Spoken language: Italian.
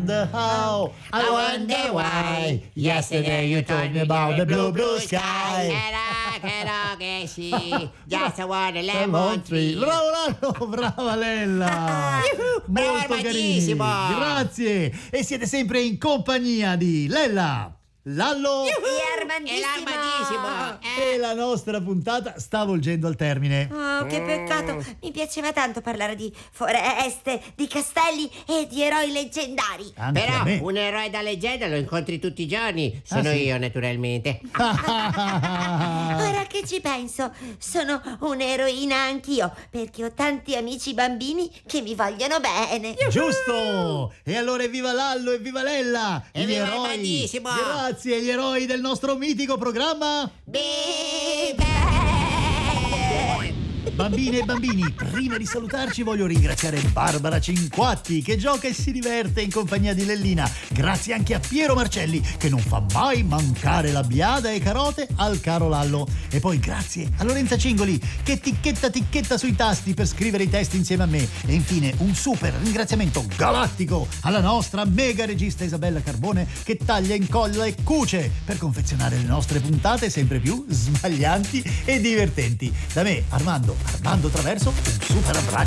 wonder how, I wonder why. Yesterday you told me about the blue, blue sky. Che sì, just one lemon tree. Bravo Lallo, brava Lella. Bravo Molto carini. Armandissimo. Grazie. E siete sempre in compagnia di Lella, Lallo E l'armandissimo. e la nostra puntata sta volgendo al termine. Oh, che peccato. Mi piaceva tanto parlare di foreste, di castelli e di eroi leggendari. Anche a Però me. un eroe da leggenda lo incontri tutti i giorni. Sono sì? io, naturalmente. Ora che ci penso, sono un'eroina anch'io, perché ho tanti amici bambini che mi vogliono bene. Giusto! E allora evviva Lallo, evviva Lella! E Gli viva eroi! Armandissimo! Grazie, gli eroi del nostro mitico programma! Bambine e bambini, prima di salutarci voglio ringraziare Barbara Cinquatti che gioca e si diverte in compagnia di Lellina. Grazie anche a Piero Marcelli che non fa mai mancare la biada e carote al caro Lallo. E poi grazie a Lorenza Cingoli che ticchetta sui tasti per scrivere i testi insieme a me. E infine un super ringraziamento galattico alla nostra mega regista Isabella Carbone che taglia, incolla e cuce per confezionare le nostre puntate sempre più smaglianti e divertenti. Da me, Armando Traverso, un super abbraccio.